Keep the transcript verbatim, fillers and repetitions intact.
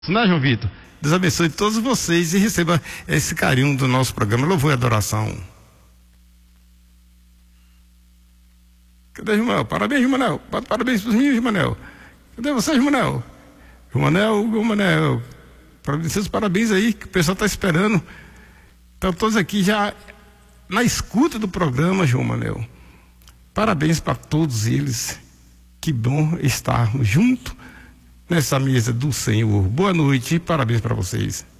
Né, João Vitor? Deus abençoe todos vocês e receba esse carinho do nosso programa Louvor e Adoração. Cadê Jumanel? Parabéns, Jumanel. Parabéns para os meninos, Jumanel. Cadê você, Jumanel? Jumanel, Jumanel. Seus parabéns aí, que o pessoal está esperando. Estão todos aqui já na escuta do programa, Jumanel. Parabéns para todos eles. Que bom estarmos juntos nessa mesa do Senhor. Boa noite e parabéns para vocês.